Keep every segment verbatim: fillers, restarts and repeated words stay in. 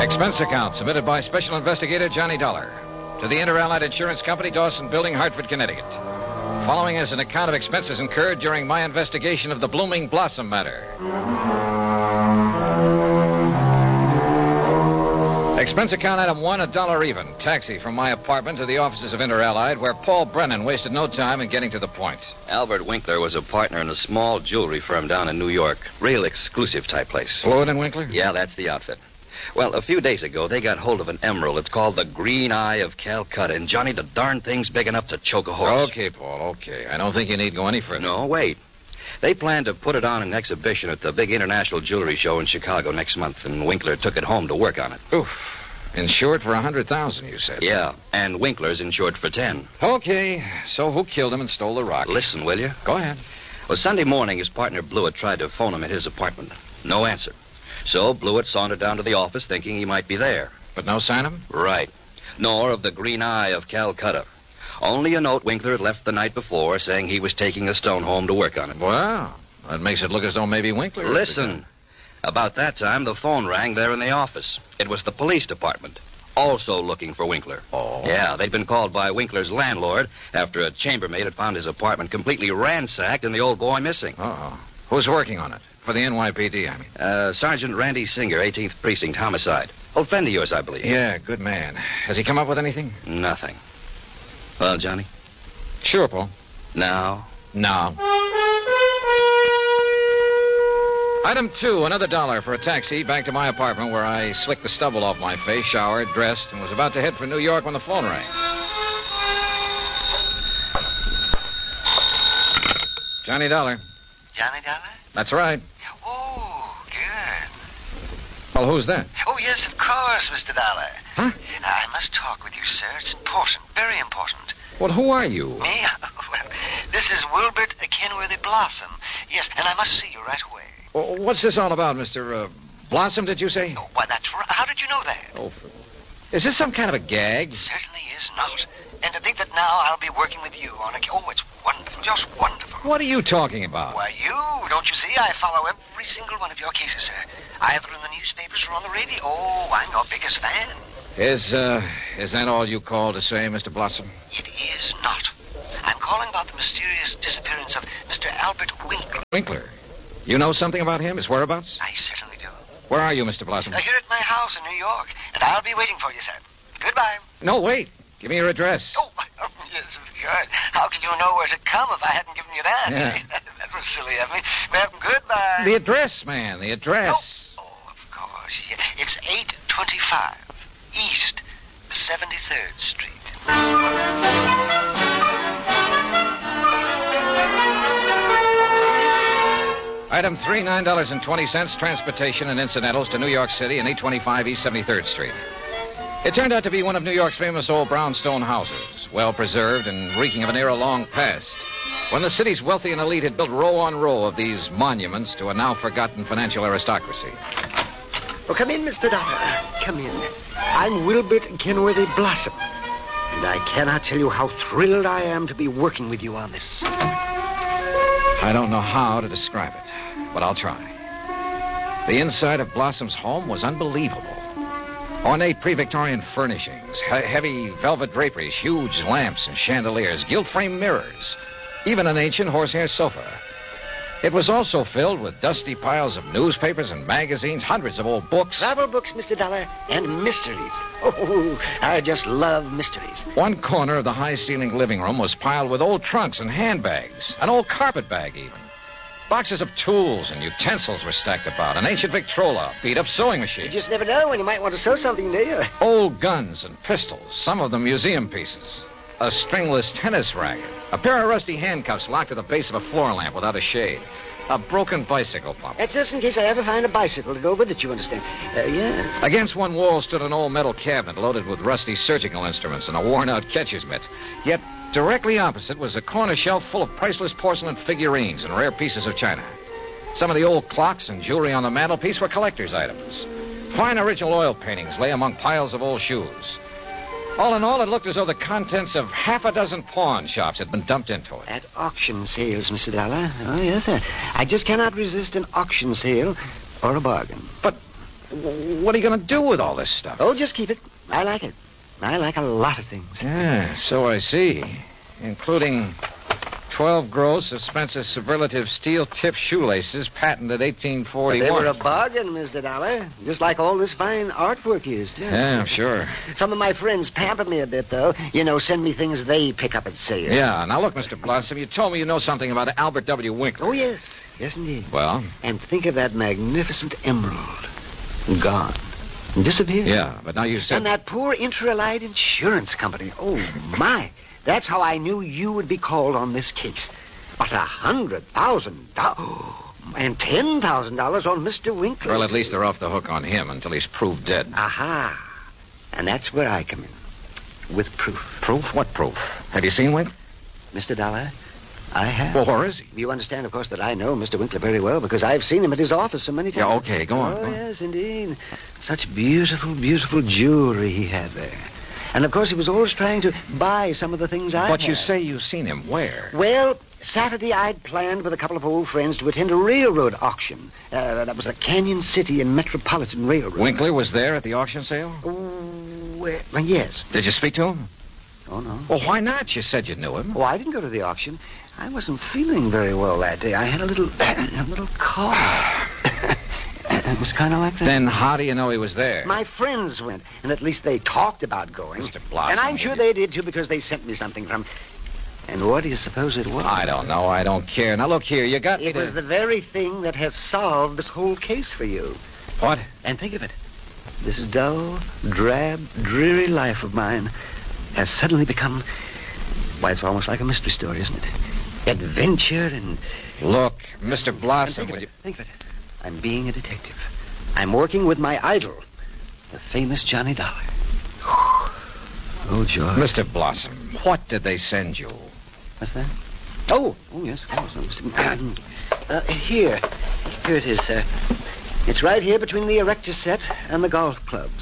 Expense account submitted by Special Investigator Johnny Dollar to the Inter-Allied Insurance Company, Dawson Building, Hartford, Connecticut. Following is an account of expenses incurred during my investigation of the Blooming Blossom matter. Expense account item one, a dollar even. Taxi from my apartment to the offices of Inter-Allied, where Paul Brennan wasted no time in getting to the point. Albert Winkler was a partner in a small jewelry firm down in New York. Real exclusive type place. Floyd and Winkler? Yeah, that's the outfit. Well, a few days ago, they got hold of an emerald. It's called the Green Eye of Calcutta. And, Johnny, the darn thing's big enough to choke a horse. Okay, Paul, okay. I don't think you need go any further. No, wait. They plan to put it on an exhibition at the big international jewelry show in Chicago next month, and Winkler took it home to work on it. Oof. Insured for a hundred thousand, you said. Yeah, and Winkler's insured for ten. Okay, so who killed him and stole the rock? Listen, will you? Go ahead. Well, Sunday morning, his partner Blewett tried to phone him at his apartment. No answer. So Blewett sauntered down to the office thinking he might be there. But no sign of him? Right. Nor of the Green Eye of Calcutta. Only a note Winkler had left the night before saying he was taking the stone home to work on it. Well, that makes it look as though maybe Winkler... Listen. About that time, the phone rang there in the office. It was the police department, also looking for Winkler. Oh? Yeah, they'd been called by Winkler's landlord after a chambermaid had found his apartment completely ransacked and the old boy missing. Uh-oh. Who's working on it? For the N Y P D, I mean. Uh, Sergeant Randy Singer, eighteenth Precinct, homicide. Old friend of yours, I believe. Yeah, good man. Has he come up with anything? Nothing. Well, Johnny? Sure, Paul. Now? No. Item two, another dollar for a taxi back to my apartment where I slicked the stubble off my face, showered, dressed, and was about to head for New York when the phone rang. Johnny Dollar. Johnny Dollar? That's right. Oh, good. Well, who's that? Oh, yes, of course, Mister Dollar. Huh? I must talk with you, sir. It's important, very important. Well, who are you? Me? Well, this is Wilbert Kenworthy Blossom. Yes, and I must see you right away. Well, what's this all about, Mister Uh, Blossom, did you say? Oh, why, that's right. How did you know that? Oh, is this some kind of a gag? Certainly is not. And to think that now I'll be working with you on a... Oh, it's wonderful, just wonderful. What are you talking about? Why, you, don't you see? I follow every single one of your cases, sir. Either in the newspapers or on the radio. Oh, I'm your biggest fan. Is, uh, is that all you called to say, Mister Blossom? It is not. I'm calling about the mysterious disappearance of Mister Albert Winkler. Winkler? You know something about him, his whereabouts? I certainly do. Where are you, Mister Blossom? Uh, here at my house in New York, and I'll be waiting for you, sir. Goodbye. No, wait. Give me your address. Oh, oh yes, of course. How could you know where to come if I hadn't given you that? Yeah. That was silly of me. Well, goodbye. The address, man, the address. Oh, oh of course. Yeah. It's eight twenty-five East seventy-third Street. Item three, nine dollars and twenty cents, transportation and incidentals to New York City and eight twenty-five East seventy-third Street. It turned out to be one of New York's famous old brownstone houses, well preserved and reeking of an era long past, when the city's wealthy and elite had built row on row of these monuments to a now forgotten financial aristocracy. Oh, come in, Mister Dollar. Come in. I'm Wilbert Kenworthy Blossom, and I cannot tell you how thrilled I am to be working with you on this. I don't know how to describe it, but I'll try. The inside of Blossom's home was unbelievable. Ornate pre-Victorian furnishings, he- heavy velvet draperies, huge lamps and chandeliers, gilt-framed mirrors, even an ancient horsehair sofa. It was also filled with dusty piles of newspapers and magazines, hundreds of old books. Travel books, Mister Dollar, and mysteries. Oh, I just love mysteries. One corner of the high-ceilinged living room was piled with old trunks and handbags, an old carpet bag even. Boxes of tools and utensils were stacked about, an ancient Victrola, beat-up sewing machine. You just never know when you might want to sew something, do you? Old guns and pistols, some of them museum pieces. A stringless tennis racket, a pair of rusty handcuffs locked to the base of a floor lamp without a shade, a broken bicycle pump. That's just in case I ever find a bicycle to go with it, you understand. Uh, yes. Against one wall stood an old metal cabinet loaded with rusty surgical instruments and a worn-out catcher's mitt. Yet directly opposite was a corner shelf full of priceless porcelain figurines and rare pieces of china. Some of the old clocks and jewelry on the mantelpiece were collector's items. Fine original oil paintings lay among piles of old shoes. All in all, it looked as though the contents of half a dozen pawn shops had been dumped into it. At auction sales, Mister Dollar. Oh, yes, sir. I just cannot resist an auction sale or a bargain. But w- what are you going to do with all this stuff? Oh, just keep it. I like it. I like a lot of things. Yeah, so I see. Including twelve gross, expensive superlative steel-tip shoelaces, patented eighteen forty-one. They were a bargain, Mister Dollar. Just like all this fine artwork is, too. Yeah, sure. Some of my friends pamper me a bit, though. You know, send me things they pick up at sale. Yeah, now look, Mister Blossom, you told me you know something about Albert W. Winkler. Oh, yes. Yes, indeed. Well? And think of that magnificent emerald. Gone. Disappeared. Yeah, but now you said... And that poor Intralite Insurance Company. Oh, my. That's how I knew you would be called on this case. But a hundred thousand dollars... And ten thousand dollars on Mister Winkler. Well, at least they're off the hook on him until he's proved dead. Aha. And that's where I come in. With proof. Proof? What proof? Have you seen Winkler? Mister Dollar, I have. Well, where is he? You understand, of course, that I know Mister Winkler very well because I've seen him at his office so many times. Yeah, okay, go on. Oh, go on. yes, indeed. Such beautiful, beautiful jewelry he had there. And, of course, he was always trying to buy some of the things I But had. you say you've seen him. Where? Well, Saturday I'd planned with a couple of old friends to attend a railroad auction. Uh, that was the Canyon City and Metropolitan Railroad. Winkler was there at the auction sale? Oh, well, well, yes. Did you speak to him? Oh, no. Well, why not? You said you knew him. Oh, I didn't go to the auction. I wasn't feeling very well that day. I had a little, a little cough. It was kind of like that. Then how do you know he was there? My friends went, and at least they talked about going. Mister Blossom, And I'm sure will you- they did, too, because they sent me something from... And what do you suppose it was? I don't know. I don't care. Now, look here. You got me It to... was the very thing that has solved this whole case for you. What? And think of it. This dull, drab, dreary life of mine has suddenly become... Why, it's almost like a mystery story, isn't it? Adventure and... Look, Mister And Blossom, think of will it. you... Think of it. I'm being a detective. I'm working with my idol, the famous Johnny Dollar. Oh, George. Mister Blossom, what did they send you? What's that? Oh, oh yes, of course. Uh, here. Here it is, sir. It's right here between the erector set and the golf clubs.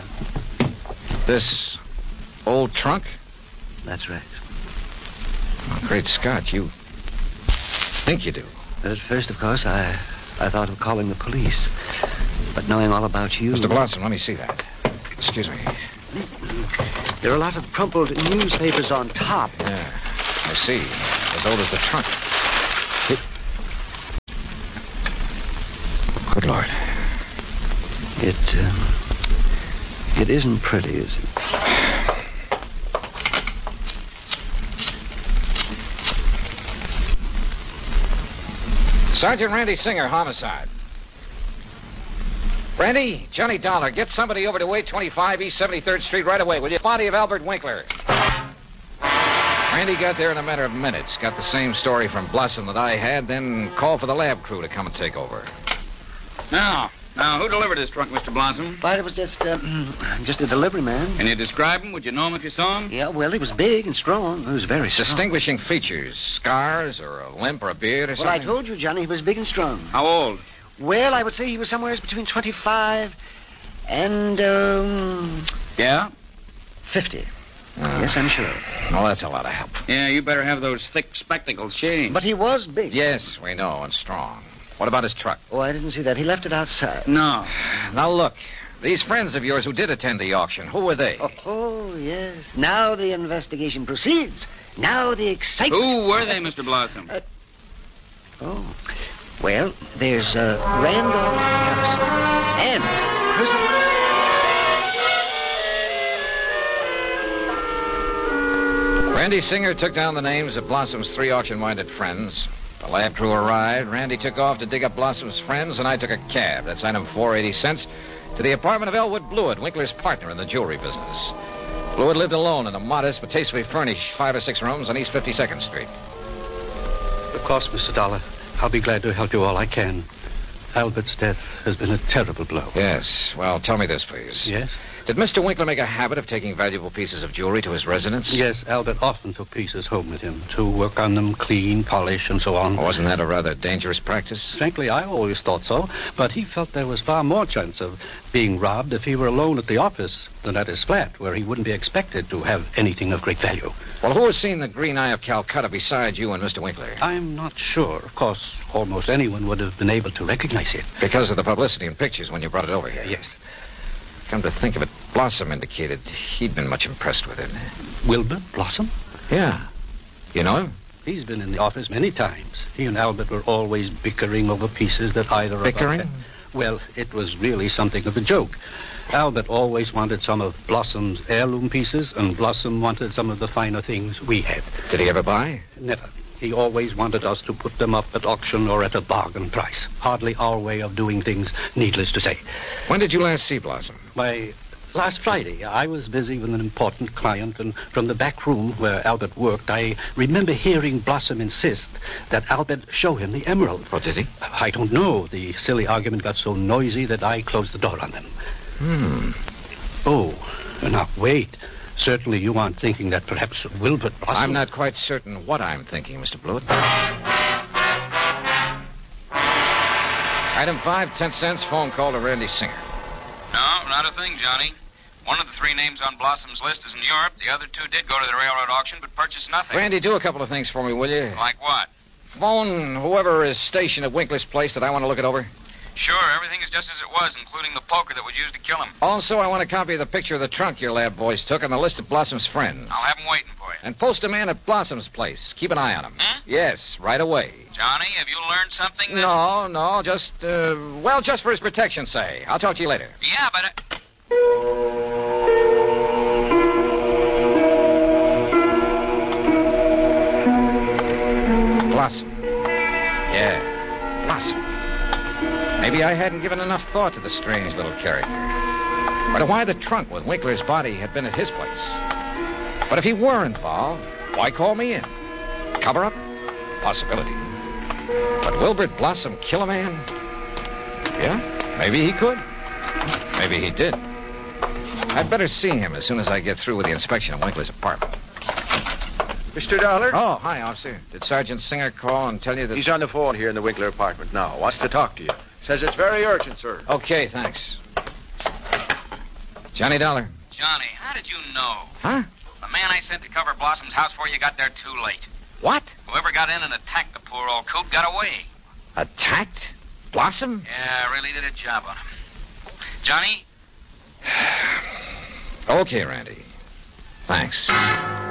This old trunk? That's right. Oh, great Scott, you think you do. At first, of course, I I thought of calling the police. But knowing all about you... Mister Blossom, let me see that. Excuse me. There are a lot of crumpled newspapers on top. Yeah, I see. As old as the trunk. It... Good Lord. It, um, it isn't pretty, is it? Sergeant Randy Singer, homicide. Randy, Johnny Dollar, get somebody over to eight twenty-five East seventy-third Street right away, will you? Body of Albert Winkler. Randy got there in a matter of minutes. Got the same story from Blossom that I had, then called for the lab crew to come and take over. Now, now, who delivered this trunk, Mister Blossom? But it was just, uh, just a delivery man. Can you describe him? Would you know him if you saw him? Yeah, well, he was big and strong. He was very strong. Distinguishing features, scars, or a limp, or a beard, or Well, I something? told you, Johnny, he was big and strong. How old? Well, I would say he was somewhere between twenty-five and, um, Yeah? fifty. Uh, Yes, I'm sure. Well, that's a lot of help. Yeah, you better have those thick spectacles changed. But he was big. Yes, we know, and strong. What about his truck? Oh, I didn't see that. He left it outside. No. Now, look, these friends of yours who did attend the auction, who were they? Oh, oh, yes. Now the investigation proceeds. Now the excitement. Who were they, Mister Blossom? Uh, oh. Well, there's uh, Randolph Harrison and Percival. Randy Singer took down the names of Blossom's three auction-minded friends. The lab crew arrived. Randy took off to dig up Blossom's friends, and I took a cab. That's item four eighty cents to the apartment of Elwood Blewett, Winkler's partner in the jewelry business. Blewett lived alone in a modest but tastefully furnished five or six rooms on East fifty-second Street. Of course, Mister Dollar. I'll be glad to help you all I can. Albert's death has been a terrible blow. Yes. Well, tell me this, please. Yes? Did Mister Winkler make a habit of taking valuable pieces of jewelry to his residence? Yes, Albert often took pieces home with him to work on them, clean, polish, and so on. Wasn't that a rather dangerous practice? Frankly, I always thought so, but he felt there was far more chance of being robbed if he were alone at the office than at his flat, where he wouldn't be expected to have anything of great value. Well, who has seen the Green Eye of Calcutta besides you and Mister Winkler? I'm not sure. Of course, almost anyone would have been able to recognize see it. Because of the publicity and pictures when you brought it over here. Yes. Come to think of it, Blossom indicated he'd been much impressed with it. Wilbur Blossom? Yeah. You know him? He's been in the office many times. He and Albert were always bickering over pieces that either Bickering? of us... Well, it was really something of a joke. Albert always wanted some of Blossom's heirloom pieces, and Blossom wanted some of the finer things we had. Did he ever buy? Never. He always wanted us to put them up at auction or at a bargain price. Hardly our way of doing things, needless to say. When did you last see Blossom? Why, last Friday. I was busy with an important client, and from the back room where Albert worked, I remember hearing Blossom insist that Albert show him the emerald. Oh, did he? I don't know. The silly argument got so noisy that I closed the door on them. Hmm. Oh, now, wait. Certainly you aren't thinking that perhaps Wilbur Blossom... I'm not quite certain what I'm thinking, Mister Blewett. Item five, ten cents, phone call to Randy Singer. No, not a thing, Johnny. One of the three names on Blossom's list is in Europe. The other two did go to the railroad auction, but purchased nothing. Randy, do a couple of things for me, will you? Like what? Phone whoever is stationed at Winkler's place that I want to look it over. Sure, everything is just as it was, including the poker that was used to kill him. Also, I want a copy of the picture of the trunk your lab boys took and the list of Blossom's friends. I'll have him waiting for you. And post a man at Blossom's place. Keep an eye on him. Hmm? Yes, right away. Johnny, have you learned something that... No, no, just, uh, well, just for his protection, say. I'll talk to you later. Yeah, but... Uh... Blossom. Yeah, Blossom. Maybe I hadn't given enough thought to the strange little character. Or to why the trunk with Winkler's body had been at his place. But if he were involved, why call me in? Cover up? Possibility. But Wilbert Blossom kill a man? Yeah, maybe he could. Maybe he did. I'd better see him as soon as I get through with the inspection of Winkler's apartment. Mister Dollar? Oh, hi, officer. Did Sergeant Singer call and tell you that... He's on the phone here in the Winkler apartment now. Wants to talk to you. Says it's very urgent, sir. Okay, thanks. Johnny Dollar. Johnny, how did you know? Huh? The man I sent to cover Blossom's house for you got there too late. What? Whoever got in and attacked the poor old coot got away. Attacked? Blossom? Yeah, really did a job on him. Johnny? Okay, Randy. Thanks.